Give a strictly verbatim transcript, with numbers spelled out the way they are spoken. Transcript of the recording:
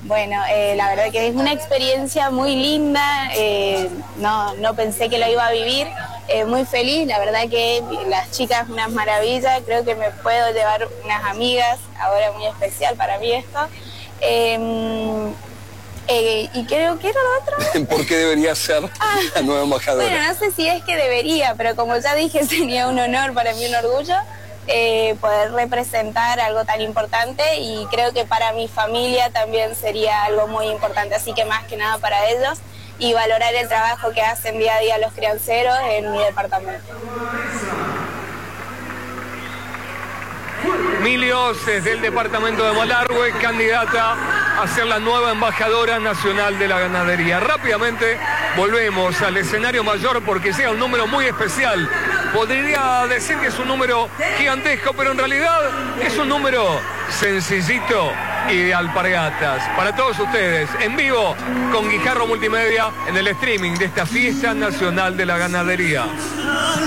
Bueno, eh, la verdad que es una experiencia muy linda, eh, no, no pensé que lo iba a vivir, eh, muy feliz, la verdad que las chicas unas maravillas, creo que me puedo llevar unas amigas, ahora muy especial para mí esto. Eh, eh, y creo que era lo otro. ¿Por qué debería ser ah, la nueva embajadora? Bueno, no sé si es que debería, pero como ya dije, sería un honor para mí, un orgullo. Eh, poder representar algo tan importante y creo que para mi familia también sería algo muy importante, así que más que nada para ellos y valorar el trabajo que hacen día a día los crianceros en mi departamento. Milios desde el departamento de Malargüe, candidata a ser la nueva embajadora nacional de la ganadería. Rápidamente volvemos al escenario mayor porque llega un número muy especial. Podría decir que es un número gigantesco, pero en realidad es un número sencillito y de alpargatas. Para todos ustedes, en vivo con Guijarro Multimedia en el streaming de esta fiesta nacional de la ganadería.